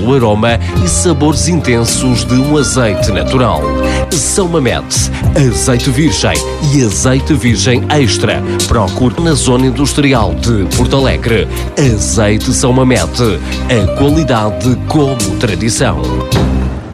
pelo aroma e sabores intensos de um azeite natural. São Mamede, azeite virgem e azeite virgem extra. Procure na zona industrial de Porto Alegre. Azeite São Mamede, a qualidade como tradição.